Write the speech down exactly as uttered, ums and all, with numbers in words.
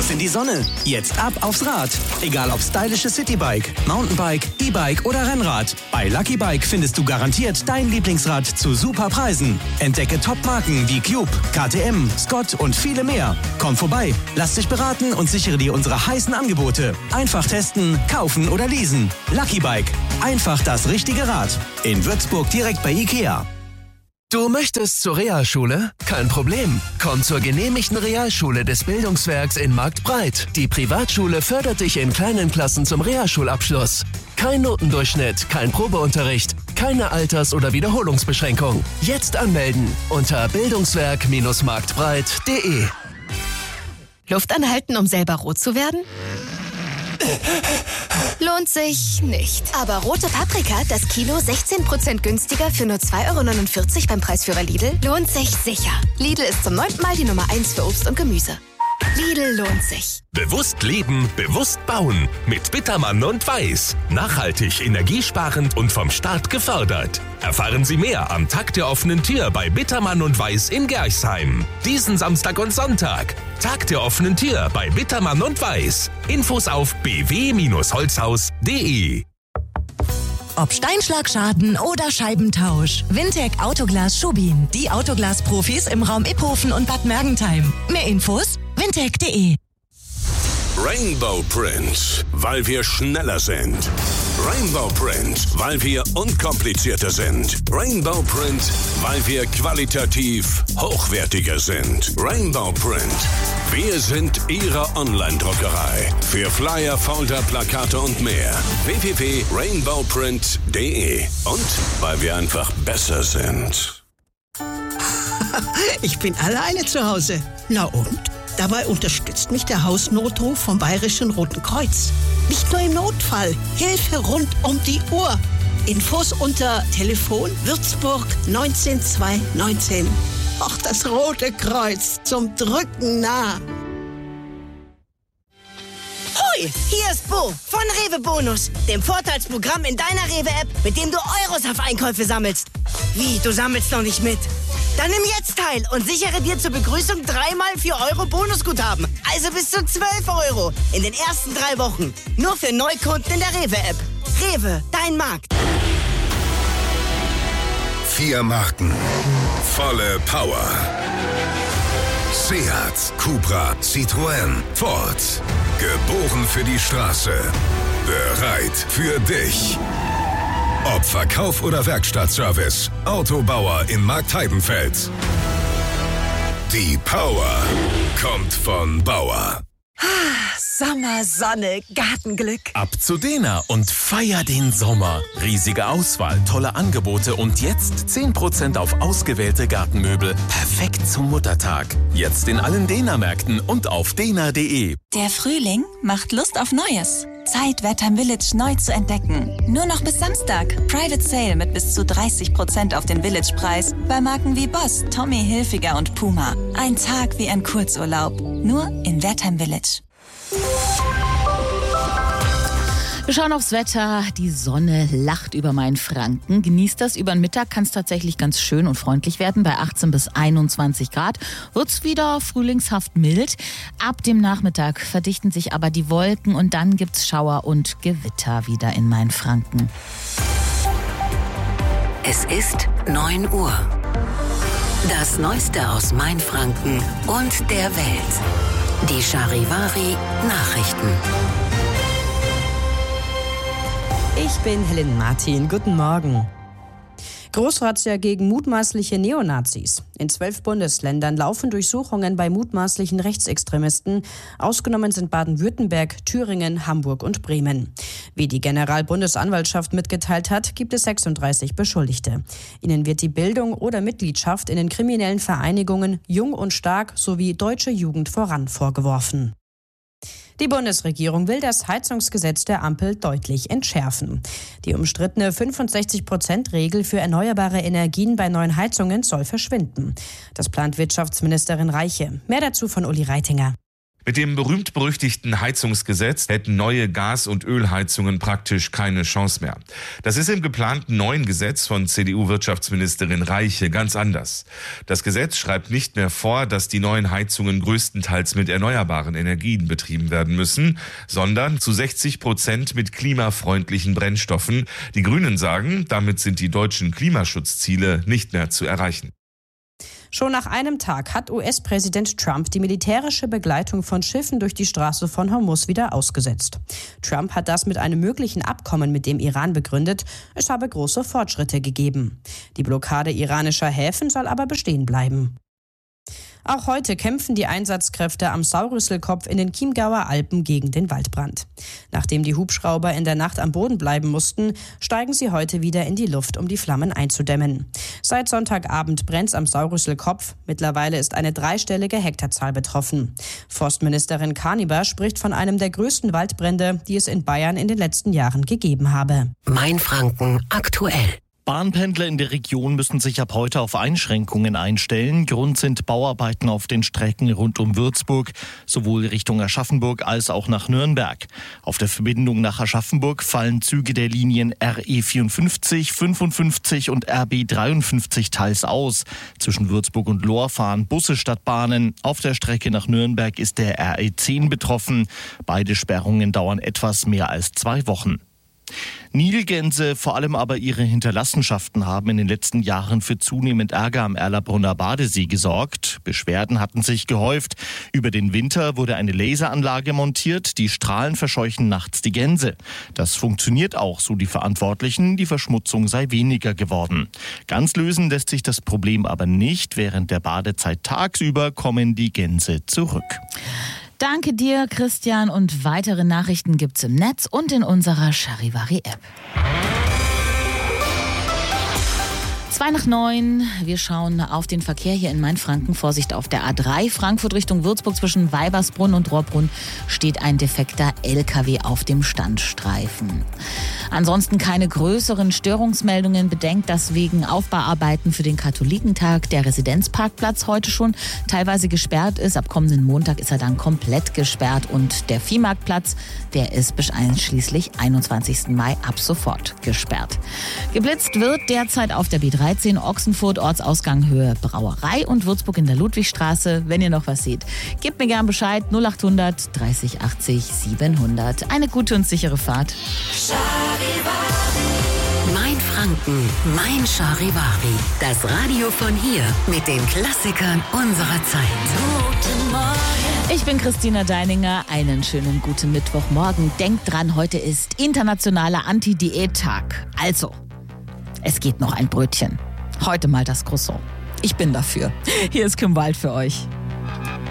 Raus in die Sonne. Jetzt ab aufs Rad. Egal ob stylisches Citybike, Mountainbike, E-Bike oder Rennrad. Bei Lucky Bike findest du garantiert dein Lieblingsrad zu super Preisen. Entdecke Top-Marken wie Cube, K T M, Scott und viele mehr. Komm vorbei, lass dich beraten und sichere dir unsere heißen Angebote. Einfach testen, kaufen oder leasen. Lucky Bike. Einfach das richtige Rad. In Würzburg direkt bei Ikea. Du möchtest zur Realschule? Kein Problem. Komm zur genehmigten Realschule des Bildungswerks in Marktbreit. Die Privatschule fördert dich in kleinen Klassen zum Realschulabschluss. Kein Notendurchschnitt, kein Probeunterricht, keine Alters- oder Wiederholungsbeschränkung. Jetzt anmelden unter bildungswerk Bindestrich marktbreit Punkt de. Luft anhalten, um selber rot zu werden? Lohnt sich nicht. Aber rote Paprika, das Kilo sechzehn Prozent günstiger für nur zwei Euro neunundvierzig beim Preisführer Lidl, lohnt sich sicher. Lidl ist zum neunten Mal die Nummer eins für Obst und Gemüse. Lidl lohnt sich. Bewusst leben, bewusst bauen. Mit Bittermann und Weiß. Nachhaltig, energiesparend und vom Staat gefördert. Erfahren Sie mehr am Tag der offenen Tür bei Bittermann und Weiß in Gerchsheim. Diesen Samstag und Sonntag. Tag der offenen Tür bei Bittermann und Weiß. Infos auf b w Bindestrich holzhaus Punkt de. Ob Steinschlagschaden oder Scheibentausch. Wintec Autoglas Schubin. Die Autoglas-Profis im Raum Iphofen und Bad Mergentheim. Mehr Infos? wintec Punkt de. Rainbow Print, weil wir schneller sind. Rainbow Print, weil wir unkomplizierter sind. Rainbow Print, weil wir qualitativ hochwertiger sind. Rainbow Print, wir sind Ihre Online-Druckerei. Für Flyer, Folder, Plakate und mehr. w w w Punkt rainbow print Punkt de. Und weil wir einfach besser sind. Ich bin alleine zu Hause. Na und? Dabei unterstützt mich der Hausnotruf vom Bayerischen Roten Kreuz. Nicht nur im Notfall, Hilfe rund um die Uhr. Infos unter Telefon Würzburg neunzehn zweihundertneunzehn. Ach, das Rote Kreuz, zum Drücken nah. Hoi, hier ist Bo von Rewe Bonus, dem Vorteilsprogramm in deiner Rewe-App, mit dem du Euros auf Einkäufe sammelst. Wie, du sammelst noch nicht mit? Dann nimm jetzt teil und sichere dir zur Begrüßung dreimal vier Euro Bonusguthaben. Also bis zu zwölf Euro in den ersten drei Wochen. Nur für Neukunden in der Rewe-App. Rewe, dein Markt. Vier Marken. Volle Power. Seat, Cupra, Citroën, Ford. Geboren für die Straße. Bereit für dich. Ob Verkauf oder Werkstattservice, Autobauer in Marktheidenfeld. Die Power kommt von Bauer. Sommer, Sonne, Gartenglück. Ab zu Dena und feier den Sommer. Riesige Auswahl, tolle Angebote und jetzt zehn Prozent auf ausgewählte Gartenmöbel. Perfekt zum Muttertag. Jetzt in allen Dena-Märkten und auf dena punkt de. Der Frühling macht Lust auf Neues. Zeit, Wertheim Village neu zu entdecken. Nur noch bis Samstag. Private Sale mit bis zu dreißig Prozent auf den Village-Preis bei Marken wie Boss, Tommy Hilfiger und Puma. Ein Tag wie ein Kurzurlaub. Nur in Wertheim Village. Wir schauen aufs Wetter. Die Sonne lacht über Mainfranken. Genießt das. Über den Mittag kann es tatsächlich ganz schön und freundlich werden. Bei achtzehn bis einundzwanzig Grad wird es wieder frühlingshaft mild. Ab dem Nachmittag verdichten sich aber die Wolken und dann gibt es Schauer und Gewitter wieder in Mainfranken. Es ist neun Uhr. Das Neueste aus Mainfranken und der Welt. Die Charivari Nachrichten. Ich bin Helen Martin. Guten Morgen. Großrazzia gegen mutmaßliche Neonazis. In zwölf Bundesländern laufen Durchsuchungen bei mutmaßlichen Rechtsextremisten. Ausgenommen sind Baden-Württemberg, Thüringen, Hamburg und Bremen. Wie die Generalbundesanwaltschaft mitgeteilt hat, gibt es sechsunddreißig Beschuldigte. Ihnen wird die Bildung oder Mitgliedschaft in den kriminellen Vereinigungen Jung und Stark sowie Deutsche Jugend voran vorgeworfen. Die Bundesregierung will das Heizungsgesetz der Ampel deutlich entschärfen. Die umstrittene fünfundsechzig Prozent Regel für erneuerbare Energien bei neuen Heizungen soll verschwinden. Das plant Wirtschaftsministerin Reiche. Mehr dazu von Uli Reitinger. Mit dem berühmt-berüchtigten Heizungsgesetz hätten neue Gas- und Ölheizungen praktisch keine Chance mehr. Das ist im geplanten neuen Gesetz von C D U-Wirtschaftsministerin Reiche ganz anders. Das Gesetz schreibt nicht mehr vor, dass die neuen Heizungen größtenteils mit erneuerbaren Energien betrieben werden müssen, sondern zu sechzig Prozent mit klimafreundlichen Brennstoffen. Die Grünen sagen, damit sind die deutschen Klimaschutzziele nicht mehr zu erreichen. Schon nach einem Tag hat U S-Präsident Trump die militärische Begleitung von Schiffen durch die Straße von Hormuz wieder ausgesetzt. Trump hat das mit einem möglichen Abkommen mit dem Iran begründet. Es habe große Fortschritte gegeben. Die Blockade iranischer Häfen soll aber bestehen bleiben. Auch heute kämpfen die Einsatzkräfte am Saurüsselkopf in den Chiemgauer Alpen gegen den Waldbrand. Nachdem die Hubschrauber in der Nacht am Boden bleiben mussten, steigen sie heute wieder in die Luft, um die Flammen einzudämmen. Seit Sonntagabend brennt's am Saurüsselkopf. Mittlerweile ist eine dreistellige Hektarzahl betroffen. Forstministerin Karniber spricht von einem der größten Waldbrände, die es in Bayern in den letzten Jahren gegeben habe. Mainfranken aktuell. Bahnpendler in der Region müssen sich ab heute auf Einschränkungen einstellen. Grund sind Bauarbeiten auf den Strecken rund um Würzburg, sowohl Richtung Aschaffenburg als auch nach Nürnberg. Auf der Verbindung nach Aschaffenburg fallen Züge der Linien R E vierundfünfzig, fünfundfünfzig und R B dreiundfünfzig teils aus. Zwischen Würzburg und Lohr fahren Busse statt Bahnen. Auf der Strecke nach Nürnberg ist der R E zehn betroffen. Beide Sperrungen dauern etwas mehr als zwei Wochen. Nilgänse, vor allem aber ihre Hinterlassenschaften, haben in den letzten Jahren für zunehmend Ärger am Erlabrunner Badesee gesorgt. Beschwerden hatten sich gehäuft. Über den Winter wurde eine Laseranlage montiert. Die Strahlen verscheuchen nachts die Gänse. Das funktioniert auch, so die Verantwortlichen. Die Verschmutzung sei weniger geworden. Ganz lösen lässt sich das Problem aber nicht. Während der Badezeit tagsüber kommen die Gänse zurück. Danke dir, Christian. Und weitere Nachrichten gibt's im Netz und in unserer Charivari-App. Zwei nach neun. Wir schauen auf den Verkehr hier in Mainfranken. Vorsicht auf der A drei. Frankfurt Richtung Würzburg zwischen Weibersbrunn und Rohrbrunn steht ein defekter L K W auf dem Standstreifen. Ansonsten keine größeren Störungsmeldungen. Bedenkt, dass wegen Aufbauarbeiten für den Katholikentag der Residenzparkplatz heute schon teilweise gesperrt ist. Ab kommenden Montag ist er dann komplett gesperrt. Und der Viehmarktplatz, der ist bis einschließlich einundzwanzigsten Mai ab sofort gesperrt. Geblitzt wird derzeit auf der B dreizehn Ochsenfurt, Ortsausgang Höhe Brauerei und Würzburg in der Ludwigstraße. Wenn ihr noch was seht, gebt mir gern Bescheid. null achthundert dreißig achtzig siebenhundert. Eine gute und sichere Fahrt. Mainfranken, mein Charivari. Das Radio von hier mit den Klassikern unserer Zeit. Guten Morgen. Ich bin Christina Deininger. Einen schönen guten Mittwochmorgen. Denkt dran, heute ist internationaler Anti-Diät-Tag. Also, es geht noch ein Brötchen. Heute mal das Croissant. Ich bin dafür. Hier ist Kim Wald für euch.